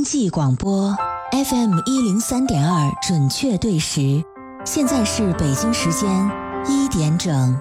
济广播 FM 103.2准确对时，现在是北京时间1点整。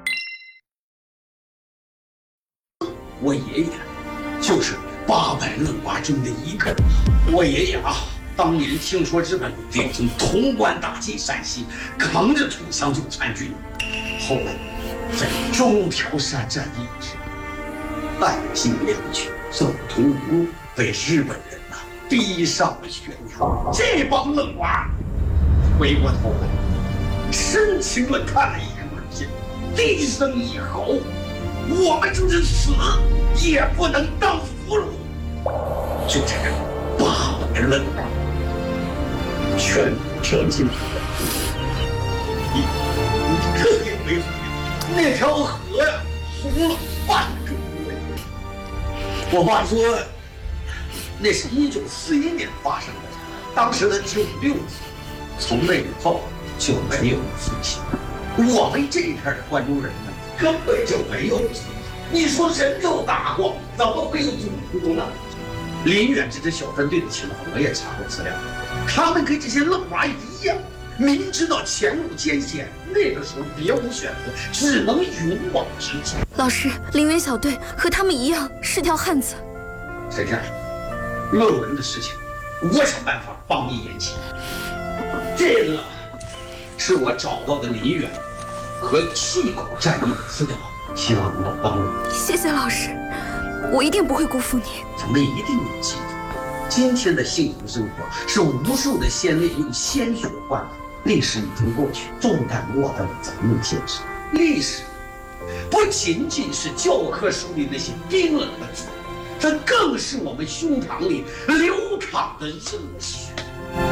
我爷爷就是800愣娃中的一个。我爷爷啊，当年听说日本兵从潼关打进山西，扛着土箱就参军。后来在中条山战役时，弹尽粮绝，走投无路，被日本人逼上了悬崖。这帮愣娃回过头来，深情地看了一眼我爷，低声一吼：“我们就是死，也不能当俘虏。”就这样，800愣娃全跳进了你这也没法，那条河呀，红了半个多月。我爸说，那是1941年发生的，当时的96岁，从那以后就没有复兴。我们这一片的关中人呢，根本就没有祖国。你说人都打过，怎么会有祖国呢？林远这支小分队的情况我也查过资料，他们跟这些愣娃一样，明知道前路艰险，那个时候别无选择，只能勇往直前。 老师，林远小队和他们一样是条汉子。 是这样，论文的事情，我想办法帮你延期。这个是我找到的林远和淞口战役的资料，希望能帮我。 谢谢老师，我一定不会辜负你。 咱们一定要记住，今天的幸福生活是无数的先烈用鲜血换来。历史已经过去，重担落在了咱们肩上。历史不仅仅是教科书里那些冰冷的字，它更是我们胸膛里流淌的热血。